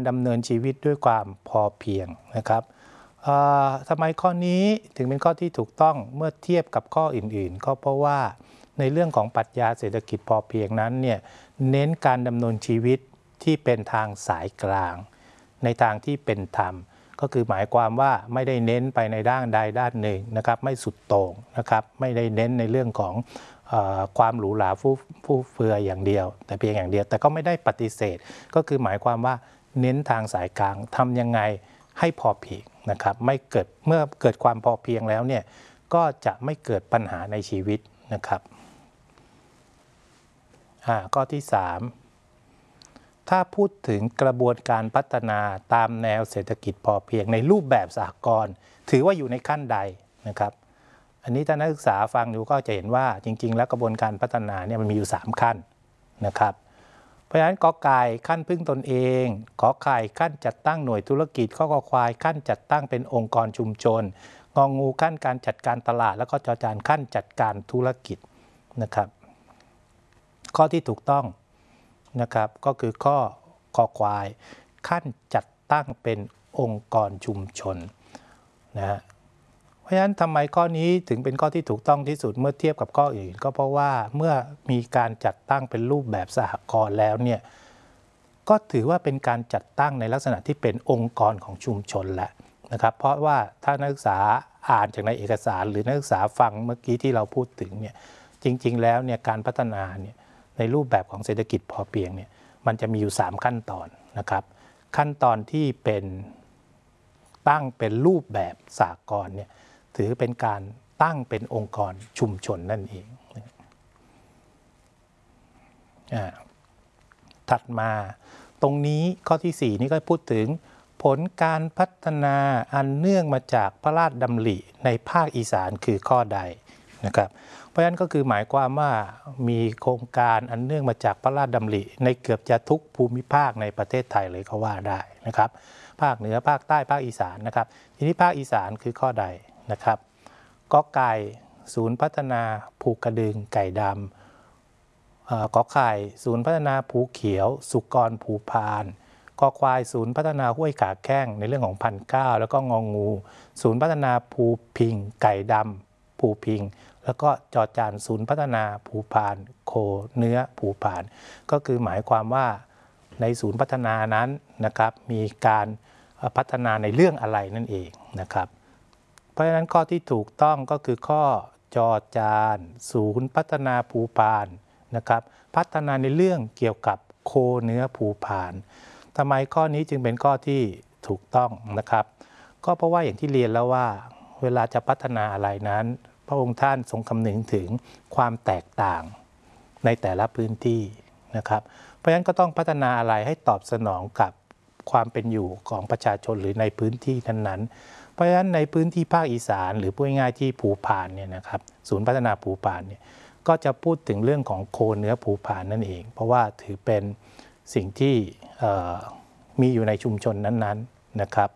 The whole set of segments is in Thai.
ดำเนินชีวิตด้วยความพอเพียงนะครับทำไมข้อนี้ถึงเป็นข้อที่ถูกต้องเมื่อเทียบกับข้ออื่นๆก็เพราะว่าในเรื่องของปรัชญาเศรษฐกิจพอเพียงนั้นเนี่ยเน้นการดำเนินชีวิตที่เป็นทางสายกลางในทางที่เป็นธรรมก็คือหมายความว่าไม่ได้เน้นไปในด้านใดด้านหนึ่งนะครับไม่สุดโต่งนะครับไม่ได้เน้นในเรื่องของความหรูหราฟุ่มเฟือยอย่างเดียวแต่เพียงอย่างเดียวแต่ก็ไม่ได้ปฏิเสธก็คือหมายความว่าเน้นทางสายกลางทำยังไงให้พอเพียงนะครับไม่เกิดเมื่อเกิดความพอเพียงแล้วเนี่ยก็จะไม่เกิดปัญหาในชีวิตนะครับข้อที่3ถ้าพูดถึงกระบวนการพัฒนาตามแนวเศรษฐกิจพอเพียงในรูปแบบสหกรณ์ถือว่าอยู่ในขั้นใดนะครับอันนี้ถ้านักศึกษาฟังดูก็จะเห็นว่าจริงๆแล้วกระบวนการพัฒนาเนี่ยมันมีอยู่3ขั้นนะครับเพราะฉะนั้นกอไก่ขั้นพึ่งตนเองขอไข่ขั้นจัดตั้งหน่วยธุรกิจข้อควายขั้นจัดตั้งเป็นองค์กรชุมชนงองูขั้นการจัดการตลาดแล้วก็จอจานขั้นจัดการธุรกิจนะครับข้อที่ถูกต้องนะครับก็คือข้อคอควายขั้นจัดตั้งเป็นองค์กรชุมชนนะเพราะฉะนั้นทำไมข้อนี้ถึงเป็นข้อที่ถูกต้องที่สุดเมื่อเทียบกับข้ออื่นก็เพราะว่าเมื่อมีการจัดตั้งเป็นรูปแบบสหกรณ์แล้วเนี่ยก็ถือว่าเป็นการจัดตั้งในลักษณะที่เป็นองค์กรของชุมชนแหละนะครับเพราะว่าถ้านักศึกษาอ่านจากในเอกสารหรือนักศึกษาฟังเมื่อกี้ที่เราพูดถึงเนี่ยจริงๆแล้วเนี่ยการพัฒนาเนี่ยในรูปแบบของเศรษฐกิจพอเพียงเนี่ยมันจะมีอยู่3ขั้นตอนนะครับขั้นตอนที่เป็นตั้งเป็นรูปแบบสหกรณ์เนี่ยถือเป็นการตั้งเป็นองค์กรชุมชนนั่นเองถัดมาตรงนี้ข้อที่4นี่ก็พูดถึงผลการพัฒนาอันเนื่องมาจากพระราชดำริในภาคอีสานคือข้อใดนะครับเพราะฉะนั้นก็คือหมายความว่ามีโครงการอันเนื่องมาจากพระราชดำริในเกือบจะทุกภูมิภาคในประเทศไทยเลยก็ว่าได้นะครับภาคเหนือภาคใต้ภาคอีสานนะครับทีนี้ภาคอีสานคือข้อใดนะครับกอไก่ศูนย์พัฒนาภูกระดึงไก่ดำกอไข่ศูนย์พัฒนาภูเขียวสุกรภูพานกอควายศูนย์พัฒนาห้วยขาแข้งในเรื่องของพันธุ์ข้าวแล้วก็งองูศูนย์พัฒนาภูพิงไก่ดำภูพิงแล้วก็จอจานศูนย์พัฒนาภูพานโคเนื้อภูพานก็คือหมายความว่าในศูนย์พัฒนานั้นนะครับมีการพัฒนาในเรื่องอะไรนั่นเองนะครับเพราะฉะนั้นข้อที่ถูกต้องก็คือข้อจอจานศูนย์พัฒนาภูพานนะครับพัฒนาในเรื่องเกี่ยวกับโคเนื้อภูพานทำไมข้อนี้จึงเป็นข้อที่ถูกต้องนะครับก็เพราะว่าอย่างที่เรียนแล้วว่าเวลาจะพัฒนาอะไรนั้นพระองค์ท่านทรงคำนึงถึงความแตกต่างในแต่ละพื้นที่นะครับเพราะฉะนั้นก็ต้องพัฒนาอะไรให้ตอบสนองกับความเป็นอยู่ของประชาชนหรือในพื้นที่นั้นๆเพราะฉะนั้นในพื้นที่ภาคอีสานหรือพูดง่ายๆที่ภูพานเนี่ยนะครับศูนย์พัฒนาภูพานเนี่ยก็จะพูดถึงเรื่องของโคเนื้อภูพานนั่นเองเพราะว่าถือเป็นสิ่งที่มีอยู่ในชุมชนนั้นๆนะครับ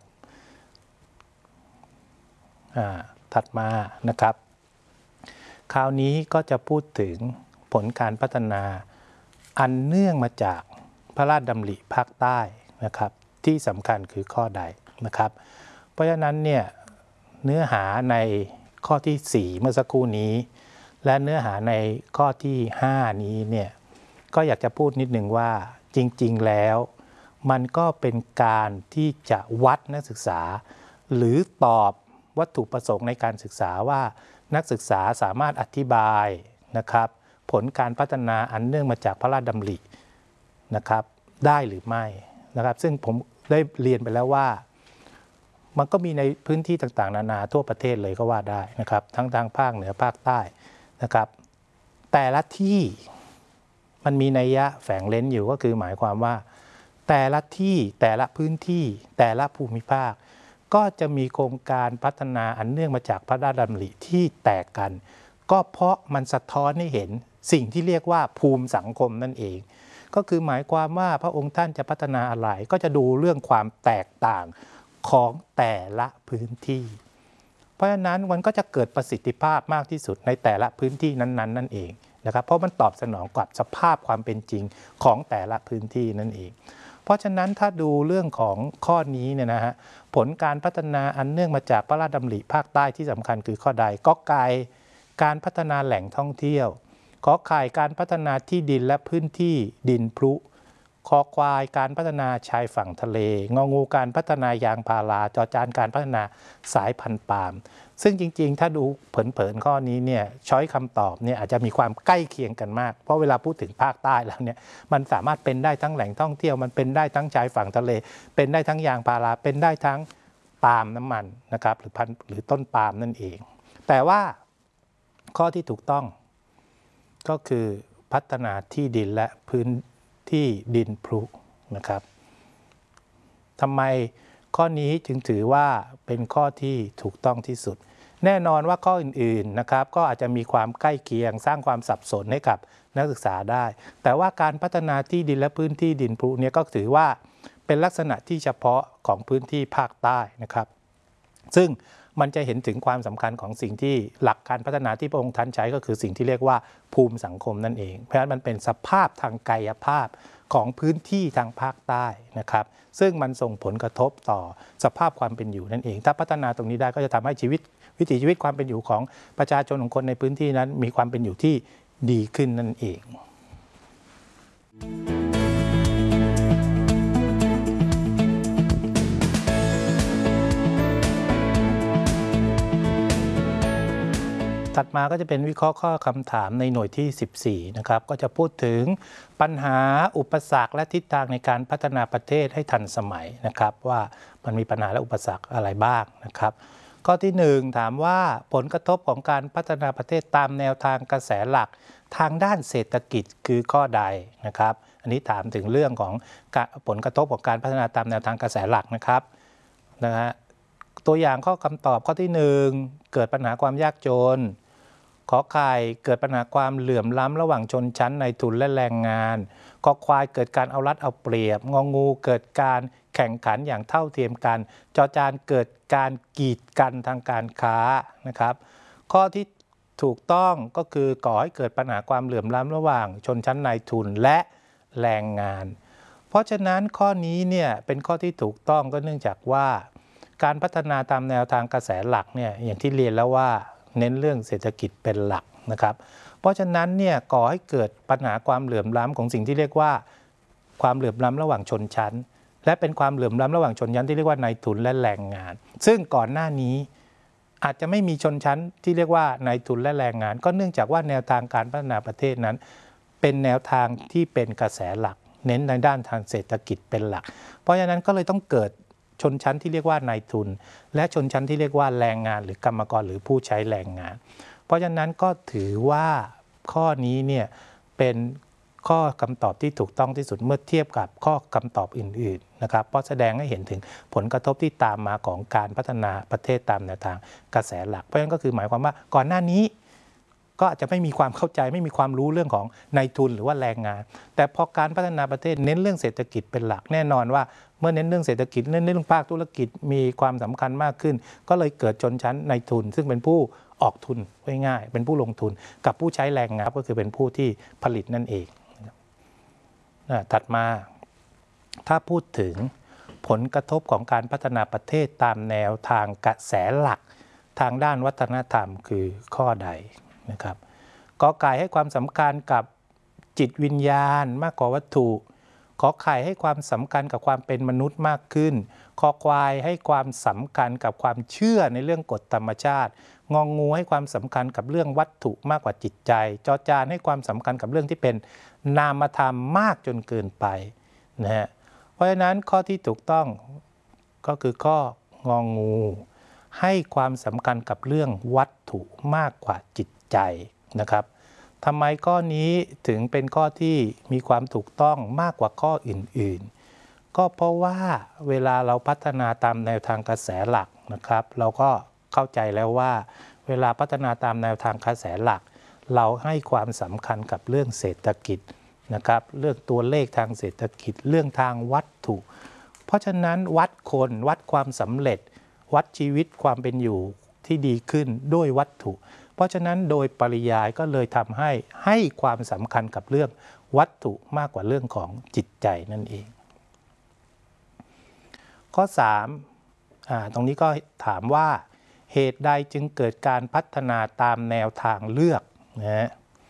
ถัดมานะครับคราวนี้ก็จะพูดถึงผลการพัฒนาอันเนื่องมาจากพระราชดำริภาคใต้นะครับที่สำคัญคือข้อใดนะครับเพราะฉะนั้นเนี่ยเนื้อหาในข้อที่4เมื่อสักครู่นี้และเนื้อหาในข้อที่5นี้เนี่ยก็อยากจะพูดนิดนึงว่าจริงๆแล้วมันก็เป็นการที่จะวัดนักศึกษาหรือตอบวัตถุประสงค์ในการศึกษาว่านักศึกษาสามารถอธิบายนะครับผลการพัฒนาอันเนื่องมาจากพระราชดำรินะครับได้หรือไม่นะครับซึ่งผมได้เรียนไปแล้วว่ามันก็มีในพื้นที่ต่างๆนานาทั่วประเทศเลยก็ว่าได้นะครับทั้งทางภาคเหนือภาคใต้นะครับแต่ละที่มันมีนัยยะแฝงเร้นอยู่ก็คือหมายความว่าแต่ละที่แต่ละพื้นที่แต่ละภูมิภาคก็จะมีโครงการพัฒนาอันเนื่องมาจากพระราชดำริที่แตกกันก็เพราะมันสะท้อนให้เห็นสิ่งที่เรียกว่าภูมิสังคมนั่นเองก็คือหมายความว่าพระองค์ท่านจะพัฒนาอะไรก็จะดูเรื่องความแตกต่างของแต่ละพื้นที่เพราะฉะนั้นมันก็จะเกิดประสิทธิภาพมากที่สุดในแต่ละพื้นที่นั้นๆนั่นเองนะครับเพราะมันตอบสนองกับสภาพความเป็นจริงของแต่ละพื้นที่นั่นเองเพราะฉะนั้นถ้าดูเรื่องของข้อนี้เนี่ยนะฮะผลการพัฒนาอันเนื่องมาจากพระราชดำริภาคใต้ที่สำคัญคือข้อใดก็ไก่การพัฒนาแหล่งท่องเที่ยวขอไข่การพัฒนาที่ดินและพื้นที่ดินพลุคอควายการพัฒนาชายฝั่งทะเลงองูการพัฒนายางพาราจอจานการพัฒนาสายพันธุ์ปาล์มซึ่งจริงๆถ้าดูเผินๆข้อนี้เนี่ยช้อยคำตอบเนี่ยอาจจะมีความใกล้เคียงกันมากเพราะเวลาพูดถึงภาคใต้แล้วเนี่ยมันสามารถเป็นได้ทั้งแหล่งท่องเที่ยวมันเป็นได้ทั้งชายฝั่งทะเลเป็นได้ทั้งยางพาราเป็นได้ทั้งปาล์มน้ำมันนะครับหรือต้นปาล์มนั่นเองแต่ว่าข้อที่ถูกต้องก็คือพัฒนาที่ดินและพื้นที่ดินพลุนะครับทำไมข้อนี้จึงถือว่าเป็นข้อที่ถูกต้องที่สุดแน่นอนว่าข้ออื่นๆนะครับก็อาจจะมีความใกล้เคียงสร้างความสับสนให้กับนักศึกษาได้แต่ว่าการพัฒนาที่ดินและพื้นที่ดินพลุเนี่ยก็ถือว่าเป็นลักษณะที่เฉพาะของพื้นที่ภาคใต้นะครับซึ่งมันจะเห็นถึงความสำคัญของสิ่งที่หลักการพัฒนาที่พระองค์ท่านใช้ก็คือสิ่งที่เรียกว่าภูมิสังคมนั่นเองเพราะฉะนั้นมันเป็นสภาพทางกายภาพของพื้นที่ทางภาคใต้นะครับซึ่งมันส่งผลกระทบต่อสภาพความเป็นอยู่นั่นเองถ้าพัฒนาตรงนี้ได้ก็จะทำให้วิถีชีวิตความเป็นอยู่ของประชาชนของคนในพื้นที่นั้นมีความเป็นอยู่ที่ดีขึ้นนั่นเองถัดมาก็จะเป็นวิเคราะห์ข้อคำถามในหน่วยที่14นะครับก็จะพูดถึงปัญหาอุปสรรคและทิศทางในการพัฒนาประเทศให้ทันสมัยนะครับว่ามันมีปัญหาและอุปสรรคอะไรบ้างนะครับข้อที่1ถามว่าผลกระทบของการพัฒนาประเทศตามแนวทางกระแสหลักทางด้านเศรษฐกิจคือข้อใดนะครับอันนี้ถามถึงเรื่องของผลกระทบของการพัฒนาตามแนวทางกระแสหลักนะครับนะฮะตัวอย่างข้อคำตอบข้อที่1เกิดปัญหาความยากจนขอไข่เกิดปัญหาความเหลื่อมล้ำระหว่างชนชั้นนายทุนและแรงงานขอควายเกิดการเอารัดเอาเปรียบงองูเกิดการแข่งขันอย่างเท่าเทียมกันจอจานเกิดการกีดกันทางการค้านะครับข้อที่ถูกต้องก็คือก่อให้เกิดปัญหาความเหลื่อมล้ำระหว่างชนชั้นนายทุนและแรงงานเพราะฉะนั้นข้อนี้เนี่ยเป็นข้อที่ถูกต้องก็เนื่องจากว่าการพัฒนาตามแนวทางกระแสหลักเนี่ยอย่างที่เรียนแล้วว่าเน้นเรื่องเศรษฐกิจเป็นหลักนะครับเพราะฉะนั้นเนี่ยก่อให้เกิดปัญหาความเหลื่อมล้ำของสิ่งที่เรียกว่าความเหลื่อมล้ำระหว่างชนชั้นและเป็นความเหลื่อมล้ำระหว่างชนชั้นที่เรียกว่านายทุนและแรงงานซึ่งก่อนหน้านี้อาจจะไม่มีชนชั้นที่เรียกว่านายทุนและแรงงานก็เนื่องจากว่าแนวทางการพัฒนาประเทศนั้นเป็นแนวทางที่เป็นกระแสหลักเน้นในด้านทางเศรษฐกิจเป็นหลักเพราะฉะนั้นก็เลยต้องเกิดชนชั้นที่เรียกว่านายทุนและชนชั้นที่เรียกว่าแรงงานหรือกรรมกรหรือผู้ใช้แรงงานเพราะฉะนั้นก็ถือว่าข้อนี้เนี่ยเป็นข้อคำตอบที่ถูกต้องที่สุดเมื่อเทียบกับข้อคำตอบอื่นๆนะครับเพราะแสดงให้เห็นถึงผลกระทบที่ตามมาของการพัฒนาประเทศตามแนวทางกระแสหลักเพราะฉะนั้นก็คือหมายความว่าก่อนหน้านี้ก็อาจจะไม่มีความเข้าใจไม่มีความรู้เรื่องของนายทุนหรือว่าแรงงานแต่พอการพัฒนาประเทศเน้นเรื่องเศรษฐกิจเป็นหลักแน่นอนว่าเมื่อเน้นเรื่องเศรษฐกิจเน้นเรื่องภาคธุรกิจมีความสำคัญมากขึ้นก็เลยเกิดชนชั้นนายทุนซึ่งเป็นผู้ออกทุนง่ายๆเป็นผู้ลงทุนกับผู้ใช้แรงงานก็คือเป็นผู้ที่ผลิตนั่นเองถัดมาถ้าพูดถึงผลกระทบของการพัฒนาประเทศตามแนวทางกระแสหลักทางด้านวัฒนธรรมคือข้อใดนะครับกอไก่ให้ความสำคัญกับจิตวิญญาณมากกว่าวัตถุขอไข่ให้ความสำคัญกับความเป็นมนุษย์มากขึ้นคอควายให้ความสำคัญกับความเชื่อในเรื่องกฎธรรมชาติงองูให้ความสำคัญกับเรื่องวัตถุมากกว่าจิตใจจอจานให้ความสำคัญกับเรื่องที่เป็นนามธรรมมากจนเกินไปนะฮะเพราะฉะนั้นข้อที่ถูกต้องก็คือข้ององูให้ความสำคัญกับเรื่องวัตถุมากกว่าจิตใจนะครับทำไมข้อนี้ถึงเป็นข้อที่มีความถูกต้องมากกว่าข้ออื่นๆก็เพราะว่าเวลาเราพัฒนาตามแนวทางกระแสหลักนะครับเราก็เข้าใจแล้วว่าเวลาพัฒนาตามแนวทางกระแสหลักเราให้ความสำคัญกับเรื่องเศรษฐกิจนะครับเรื่องตัวเลขทางเศรษฐกิจเรื่องทางวัตถุเพราะฉะนั้นวัดคนวัดความสำเร็จวัดชีวิตความเป็นอยู่ที่ดีขึ้นด้วยวัตถุเพราะฉะนั้นโดยปริยายก็เลยทำให้ความสำคัญกับเรื่องวัตถุมากกว่าเรื่องของจิตใจนั่นเองข้อ3ตรงนี้ก็ถามว่าเหตุใดจึงเกิดการพัฒนาตามแนวทางเลือกนะ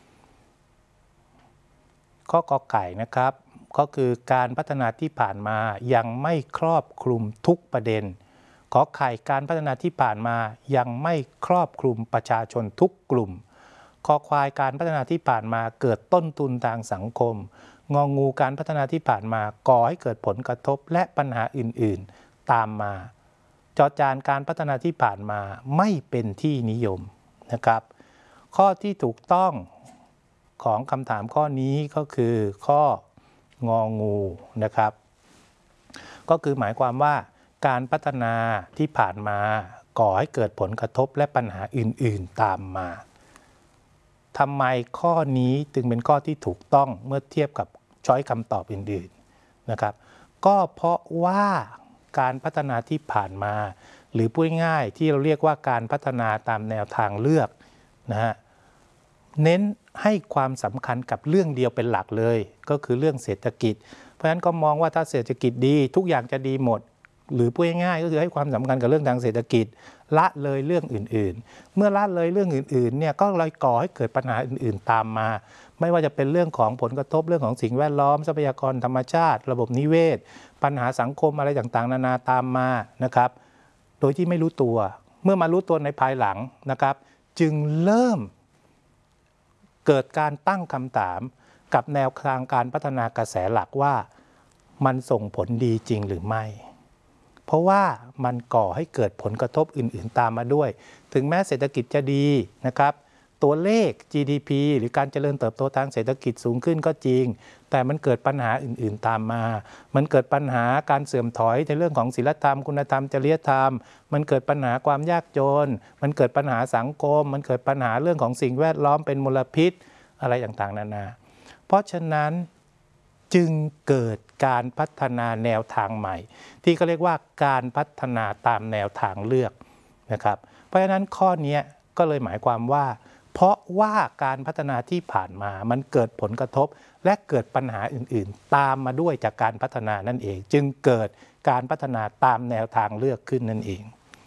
ข้อกอไก่นะครับก็คือการพัฒนาที่ผ่านมายังไม่ครอบคลุมทุกประเด็นขอไข่การพัฒนาที่ผ่านมายังไม่ครอบคลุมประชาชนทุกกลุ่มคอควายการพัฒนาที่ผ่านมาเกิดต้นทุนทางสังคมงองูการพัฒนาที่ผ่านมาก่อให้เกิดผลกระทบและปัญหาอื่นๆตามมาจอจานการพัฒนาที่ผ่านมาไม่เป็นที่นิยมนะครับข้อที่ถูกต้องของคำถามข้อนี้ก็คือข้ององูนะครับก็คือหมายความว่าการพัฒนาที่ผ่านมาก่อให้เกิดผลกระทบและปัญหาอื่นๆตามมาทำไมข้อนี้จึงเป็นข้อที่ถูกต้องเมื่อเทียบกับช้อยคำตอบอื่นๆนะครับก็เพราะว่าการพัฒนาที่ผ่านมาหรือพูดง่ายๆที่เราเรียกว่าการพัฒนาตามแนวทางเลือกนะฮะเน้นให้ความสำคัญกับเรื่องเดียวเป็นหลักเลยก็คือเรื่องเศรษฐกิจเพราะฉะนั้นก็มองว่าถ้าเศรษฐกิจดีทุกอย่างจะดีหมดหรือพูดง่ายๆก็คือให้ความสำคัญกับเรื่องทางเศรษฐกิจละเลยเรื่องอื่นๆเมื่อละเลยเรื่องอื่นๆเนี่ยก็เลยก่อให้เกิดปัญหาอื่นๆตามมาไม่ว่าจะเป็นเรื่องของผลกระทบเรื่องของสิ่งแวดล้อมทรัพยากรธรรมชาติระบบนิเวศปัญหาสังคมอะไรต่างๆนานาตามมานะครับโดยที่ไม่รู้ตัวเมื่อมารู้ตัวในภายหลังนะครับจึงเริ่มเกิดการตั้งคำถามกับแนวทางการพัฒนากระแสหลักว่ามันส่งผลดีจริงหรือไม่เพราะว่ามันก่อให้เกิดผลกระทบอื่นๆตามมาด้วยถึงแม้เศรษฐกิจจะดีนะครับตัวเลข GDP หรือการเจริญเติบโตทางเศรษฐกิจสูงขึ้นก็จริงแต่มันเกิดปัญหาอื่นๆตามมามันเกิดปัญหาการเสื่อมถอยในเรื่องของศีลธรรมคุณธรรมจริยธรรมมันเกิดปัญหาความยากจนมันเกิดปัญหาสังคมมันเกิดปัญหาเรื่องของสิ่งแวดล้อมเป็นมลพิษอะไรต่างๆนานาเพราะฉะนั้นจึงเกิดการพัฒนาแนวทางใหม่ที่เขาเรียกว่าการพัฒนาตามแนวทางเลือกนะครับเพราะฉะนั้นข้อนี้ก็เลยหมายความว่าเพราะว่าการพัฒนาที่ผ่านมามันเกิดผลกระทบและเกิดปัญหาอื่นๆตามมาด้วยจากการพัฒนานั่นเองจึงเกิดการพัฒนาตามแนวทางเลือกขึ้นนั่นเอง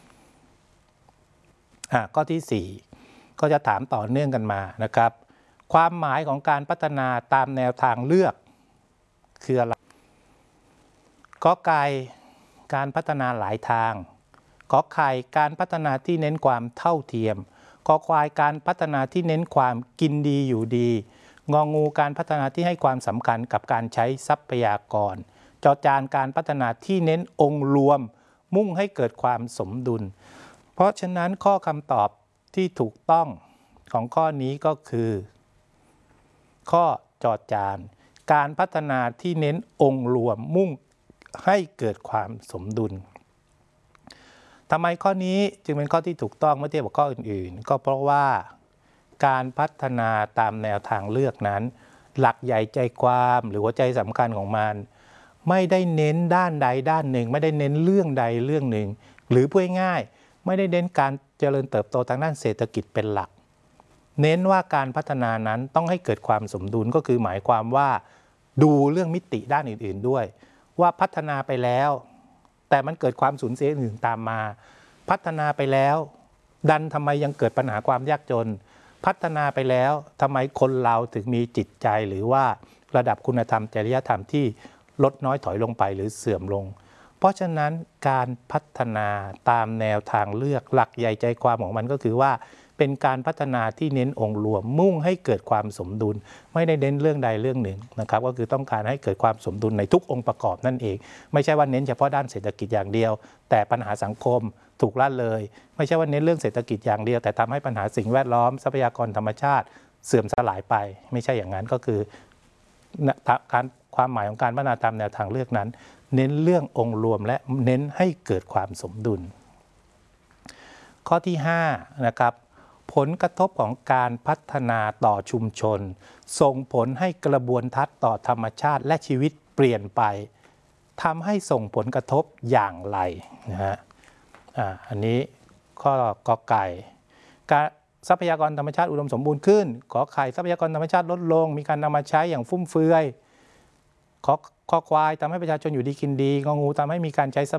ข้อที่4ก็จะถามต่อเนื่องกันมานะครับความหมายของการพัฒนาตามแนวทางเลือกคืออะไรกอไก่การพัฒนาหลายทางขอไข่การพัฒนาที่เน้นความเท่าเทียมคอควายการพัฒนาที่เน้นความกินดีอยู่ดีงองูการพัฒนาที่ให้ความสำคัญกับการใช้ทรัพยากรจอจานการพัฒนาที่เน้นองค์รวมมุ่งให้เกิดความสมดุลเพราะฉะนั้นข้อคำตอบที่ถูกต้องของข้อนี้ก็คือข้อจอจานการพัฒนาที่เน้นองค์รวมมุ่งให้เกิดความสมดุลทำไมข้อนี้จึงเป็นข้อที่ถูกต้องเมื่อเทียบกับข้ออื่นๆก็เพราะว่าการพัฒนาตามแนวทางเลือกนั้นหลักใหญ่ใจความหรือหัวใจสำคัญของมันไม่ได้เน้นด้านใดด้านหนึ่งไม่ได้เน้นเรื่องใดเรื่องหนึ่งหรือพูดง่ายๆไม่ได้เน้นการเจริญเติบโตทางด้านเศรษฐกิจเป็นหลักเน้นว่าการพัฒนานั้นต้องให้เกิดความสมดุลก็คือหมายความว่าดูเรื่องมิติด้านอื่นๆด้วยว่าพัฒนาไปแล้วแต่มันเกิดความสูญเสียอื่นตามมาพัฒนาไปแล้วดันทำไมยังเกิดปัญหาความยากจนพัฒนาไปแล้วทำไมคนเราถึงมีจิตใจหรือว่าระดับคุณธรรมจริยธรรมที่ลดน้อยถอยลงไปหรือเสื่อมลงเพราะฉะนั้นการพัฒนาตามแนวทางเลือกหลักใหญ่ใจความของมันก็คือว่าเป็นการพัฒนาที่เน้นองค์รวมมุ่งให้เกิดความสมดุลไม่ได้เน้นเรื่องใดเรื่องหนึ่งนะครับก็คือต้องการให้เกิดความสมดุลในทุกองค์ประกอบนั่นเองไม่ใช่ว่าเน้นเฉพาะด้านเศรษฐกิจอย่างเดียวแต่ปัญหาสังคมถูกละเลยไม่ใช่ว่าเน้นเรื่องเศรษฐกิจอย่างเดียวแต่ทำให้ปัญหาสิ่งแวดล้อมทรัพยากรธรรมชาติเสื่อมสลายไปไม่ใช่อย่างนั้นก็คือการความหมายของการพัฒนาตามแนวทางเลือกนั้นเน้นเรื่ององค์รวมและเน้นให้เกิดความสมดุลข้อที่5นะครับผลกระทบของการพัฒนาต่อชุมชนส่งผลให้กระบวนทัศน์ต่อธรรมชาติและชีวิตเปลี่ยนไปทำให้ส่งผลกระทบอย่างไรนะฮะอันนี้ข้อกอไก่การทรัพยากรธรรมชาติอุดมสมบูรณ์ขึ้นขอไข่ทรัพยากรธรรมชาติลดลงมีการนำมาใช้อย่างฟุ่มเฟือยขอควายทำให้ประชาชนอยู่ดีกินดีงองูทำให้มีการใช้